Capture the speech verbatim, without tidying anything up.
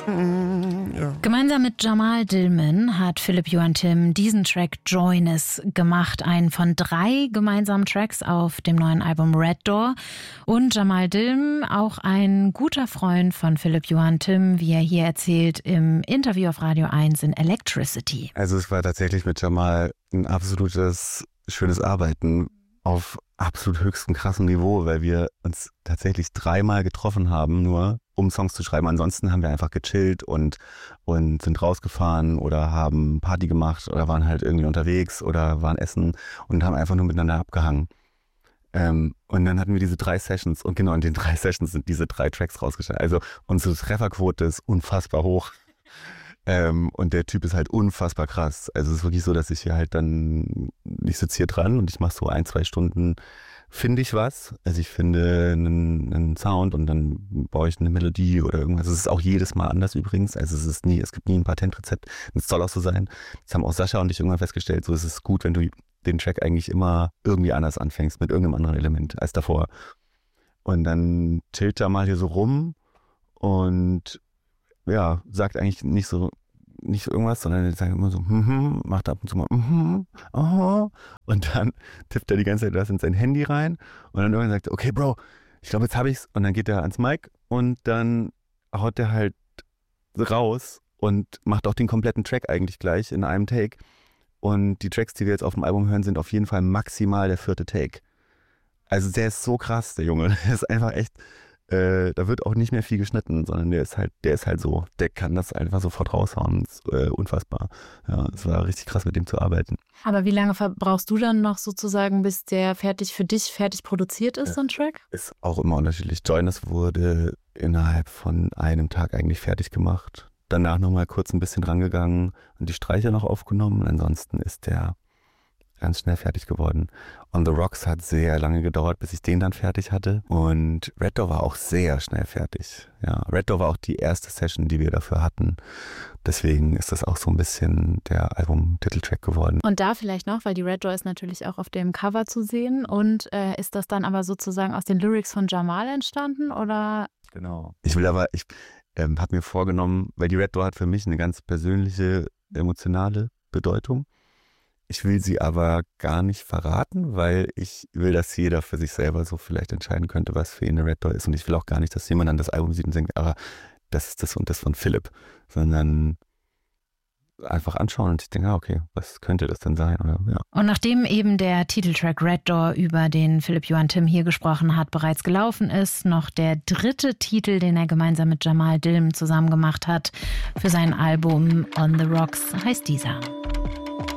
Gemeinsam mit Jamal Dillman hat Philipp Johann Timm diesen Track Join Us gemacht, einen von drei gemeinsamen Tracks auf dem neuen Album Red Door. Und Jamal Dillman, auch ein guter Freund von Philipp Johann Timm, wie er hier erzählt im Interview auf Radio eins in Electricity. Also es war tatsächlich mit Jamal ein absolutes schönes Arbeiten auf absolut höchstem krassem Niveau, weil wir uns tatsächlich dreimal getroffen haben, nur um Songs zu schreiben. Ansonsten haben wir einfach gechillt und, und sind rausgefahren oder haben Party gemacht oder waren halt irgendwie unterwegs oder waren essen und haben einfach nur miteinander abgehangen. Ähm, und dann hatten wir diese drei Sessions und genau in den drei Sessions sind diese drei Tracks rausgestellt. Also unsere Trefferquote ist unfassbar hoch. Ähm, und der Typ ist halt unfassbar krass. Also es ist wirklich so, dass ich hier halt dann, ich sitze hier dran und ich mache so ein, zwei Stunden, finde ich was. Also ich finde einen, einen Sound und dann baue ich eine Melodie oder irgendwas. Es ist auch jedes Mal anders übrigens. Also es ist nie, es gibt nie ein Patentrezept. Es soll auch so sein. Das haben auch Sascha und ich irgendwann festgestellt. So ist es gut, wenn du den Track eigentlich immer irgendwie anders anfängst, mit irgendeinem anderen Element als davor. Und dann chillt er mal hier so rum und ja, sagt eigentlich nicht so, nicht so irgendwas, sondern er sagt immer so, mhm, macht ab und zu mal, mhm, aha. Und dann tippt er die ganze Zeit das in sein Handy rein und dann irgendwann sagt er, okay, Bro, ich glaube, jetzt habe ich's. Und dann geht er ans Mic und dann haut er halt raus und macht auch den kompletten Track eigentlich gleich in einem Take. Und die Tracks, die wir jetzt auf dem Album hören, sind auf jeden Fall maximal der vierte Take. Also der ist so krass, der Junge. Der ist einfach echt... Äh, da wird auch nicht mehr viel geschnitten, sondern der ist halt, der ist halt so, der kann das einfach sofort raushauen. Das ist äh, unfassbar. Ja, es war richtig krass, mit dem zu arbeiten. Aber wie lange brauchst du dann noch sozusagen, bis der fertig für dich fertig produziert ist, ja, so ein Track? Ist auch immer unterschiedlich. Join Us wurde innerhalb von einem Tag eigentlich fertig gemacht. Danach nochmal kurz ein bisschen rangegangen und die Streicher noch aufgenommen. Ansonsten ist der ganz schnell fertig geworden. On the Rocks hat sehr lange gedauert, bis ich den dann fertig hatte. Und Red Door war auch sehr schnell fertig. Ja, Red Door war auch die erste Session, die wir dafür hatten. Deswegen ist das auch so ein bisschen der Album-Titeltrack geworden. Und da vielleicht noch, weil die Red Door ist natürlich auch auf dem Cover zu sehen. Und äh, ist das dann aber sozusagen aus den Lyrics von Jamal entstanden, oder? Genau. Ich will aber, ich ähm, habe mir vorgenommen, weil die Red Door hat für mich eine ganz persönliche, emotionale Bedeutung. Ich will sie aber gar nicht verraten, weil ich will, dass jeder für sich selber so vielleicht entscheiden könnte, was für ihn eine Red Door ist. Und ich will auch gar nicht, dass jemand dann das Album sieht und denkt, aber das ist das und das von Philipp. Sondern einfach anschauen und ich denke, ah, okay, was könnte das denn sein? Oder, ja. Und nachdem eben der Titeltrack Red Door, über den Philipp Johann Timm hier gesprochen hat, bereits gelaufen ist, noch der dritte Titel, den er gemeinsam mit Jamal Dillman zusammen gemacht hat für sein Album On the Rocks, heißt dieser.